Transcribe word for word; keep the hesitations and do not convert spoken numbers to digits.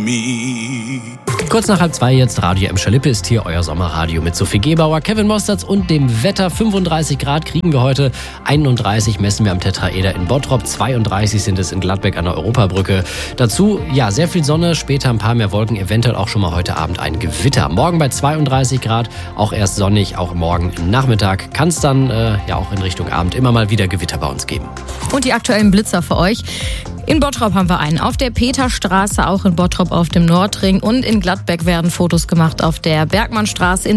me. Kurz nach halb zwei jetzt, Radio Emscher Lippe ist hier, euer Sommerradio mit Sophie Gebauer, Kevin Mosterz und dem Wetter. fünfunddreißig Grad kriegen wir heute, einunddreißig messen wir am Tetraeder in Bottrop, zweiunddreißig sind es in Gladbeck an der Europabrücke. Dazu, ja, sehr viel Sonne, später ein paar mehr Wolken, eventuell auch schon mal heute Abend ein Gewitter. Morgen bei zweiunddreißig Grad, auch erst sonnig, auch morgen Nachmittag kann es dann äh, ja auch in Richtung Abend immer mal wieder Gewitter bei uns geben. Und die aktuellen Blitzer für euch. In Bottrop haben wir einen, auf der Peterstraße, auch in Bottrop auf dem Nordring und in Gladbeck werden Fotos gemacht auf der Bergmannstraße. In